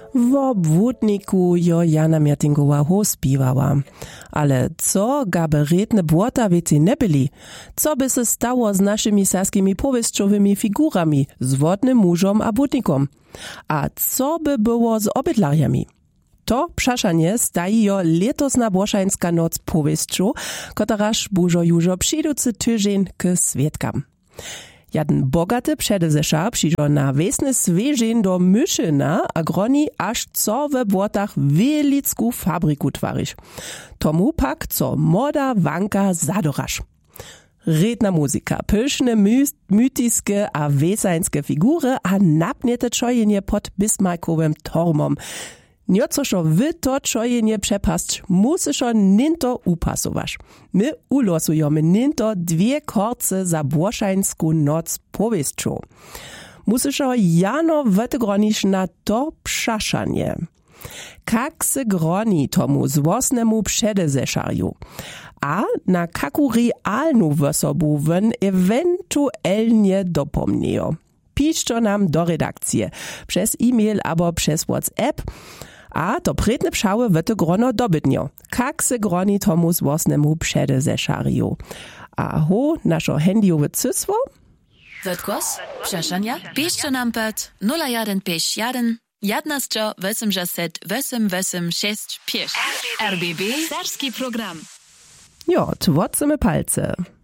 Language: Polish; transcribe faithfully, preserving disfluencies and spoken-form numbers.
W obwódniku jo Jana Miertingowa ho spiewała. Ale co gaby redne błota wieci nie byli? Co by se stało z naszymi saskimi powieściowymi figurami, z wodnym mużom a butnikom? A co by było z obydlariami? To przaszanie staji jo letosna Błoszańska noc powieściu, kotaraż bużo jużo przyjducy tydzień k swietkam. Jeden bogaty przedezesza przyjdzie na wiesny swieżeń do Myszyna, a groni aż co we błotach wielicku fabryku twarisz. Tomu pak co moda wanka zadorasz. Redna muzyka, pyszne my- mytiskie a wesańskie figury, a napniete czojenie pod Bismarckowym tormom. Niocoszo wy to czojenie przepaść, musyszo ninto upasować. My ulosujemy ninto dwie korce za Błoszańsku noc powieściu. Musyszo jano wytygronisz na to przaszanie. Kak se groni tomu złosnemu przedezeszarju. A na kaku realnu wosobu wyn ewentualnie dopomniejo. Piszczo nam do redakcji przez e-mail albo przez WhatsApp, a to predne pszały wyty grono dobytnio. Kak se groni tomu złosnemu przedezeszarju. A ho, naszo handiowe cysło? Wytkos? Przeszania? Piszczo nam pod nula jeden pięć jeden jedenaście osiemdziesiąt osiem osiem sześć pięć. R B B Serski program. Jo, twocymy palce.